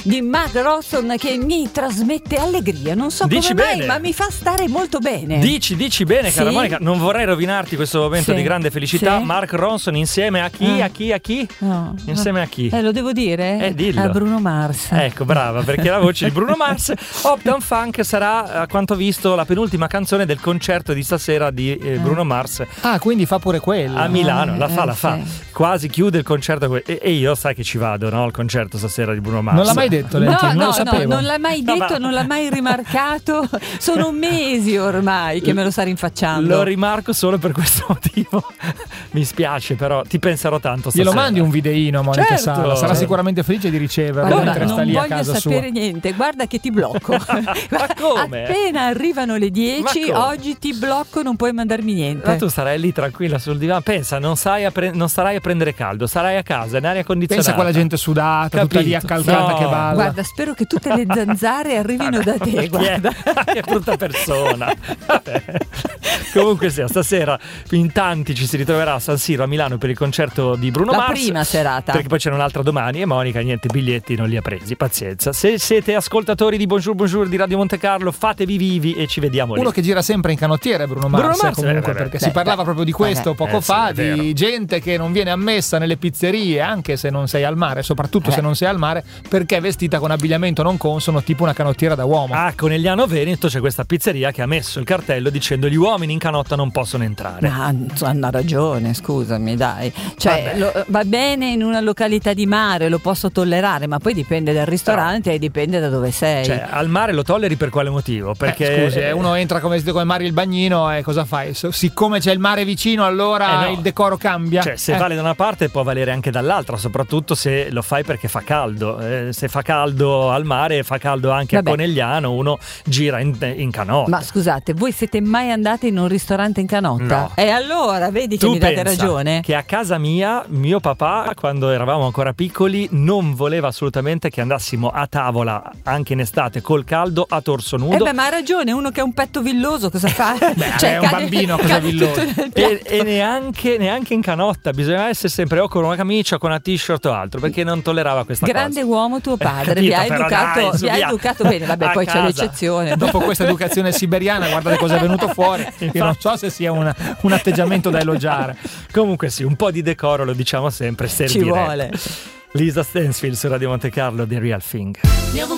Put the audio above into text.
di Mark Ronson che mi trasmette allegria, non so Dici come mai, bene. ma mi fa stare molto bene. Dici bene, cara Sì? Monica, non vorrei rovinarti questo momento Sì. di grande felicità. Sì. Mark Ronson insieme a chi? A chi? No. Insieme a chi? Lo devo dire? Dillo. A Bruno Mars. Ecco, brava, perché la voce di Bruno Mars. Uptown Funk sarà, a quanto visto, la penultima canzone del concerto di stasera di Bruno Mars Ah, quindi fa pure quella. a Milano. La fa. Sì. Quasi chiude il concerto e io sai che ci vado, no? Al concerto stasera di Bruno Mars. Non l'ha mai detto, Lentini, non lo sapevo. non l'ha mai detto, non l'ha mai rimarcato. Sono mesi ormai che me lo sta rinfacciando. Lo rimarco solo per questo motivo. Mi spiace, però ti penserò tanto stasera. Glielo mandi un videino, Monica Certo. Sala. Sarà Certo. sicuramente felice di riceverlo Guarda, mentre sta non lì a voglio casa sapere sua. niente, guarda che ti blocco. Ma come? Appena arrivano le 10, Ma come? oggi ti blocco, non puoi mandarmi niente. Ma tu sarai lì tranquilla sul divano. Pensa, non sarai a prendere caldo, sarai a casa in aria condizionata. Pensa a quella gente sudata, tutta lì Capito? accalcata No. che balla. Guarda, spero che tutte le zanzare arrivino da te, guarda. Che brutta persona. Vabbè. Comunque sia, stasera in tanti ci si ritroverà a San Siro a Milano per il concerto di Bruno La Mars. prima serata. Perché poi c'è un'altra domani e Monica niente, biglietti non li ha presi, pazienza. Se siete ascoltatori di Bonjour di Radio Monte Carlo, fatevi vivi e ci vediamo lì. Uno che gira sempre in canottiere, Bruno Mars, comunque, perché si parlava proprio di questo poco fa, sì, è di gente che non viene ammessa nelle pizzerie, anche se non sei al mare, soprattutto se non sei al mare, perché è vestita con abbigliamento non consono, tipo una canottiera da uomo. A Conegliano Veneto c'è questa pizzeria che ha messo il cartello dicendo gli uomini in canotta non possono entrare. Ma hanno ragione, scusami, dai. Cioè, va bene in una località di mare, lo posso tollerare, ma poi dipende dal ristorante e dipende da dove sei. Cioè, al mare lo tolleri per quale motivo? Perché Scusi, uno entra come Mario il bagnino e cosa fai? Siccome c'è il mare vicino, allora no. il decoro cambia. Cioè, se vale da una parte può valere anche dall'altra, soprattutto se lo fai perché fa caldo. Se fa caldo al mare, fa caldo anche a Conegliano, uno gira in canotta. Ma scusate, voi siete mai andati in un ristorante in canotta? No. E allora, vedi che Tu mi date pensa ragione? che a casa mia, mio papà, quando eravamo ancora piccoli, non voleva assolutamente che andassimo a tavola anche in estate col caldo a torso nudo. Ma ha ragione, uno che ha un petto villoso cosa fa? È un bambino, cosa villoso? E neanche in canotta, bisognava essere sempre o con una camicia, con una t-shirt o altro, perché non tollerava questa Grande cosa. uomo tuo padre, Capito, vi ha però educato, dai, su, vi ha via. educato bene, vabbè, A poi c'è casa. l'eccezione. Dopo questa educazione siberiana, guardate cosa è venuto fuori. Io non so se sia un atteggiamento da elogiare. Comunque sì, un po' di decoro, lo diciamo sempre, servirebbe. Ci vuole. Lisa Stansfield su Radio Monte Carlo, The Real Thing.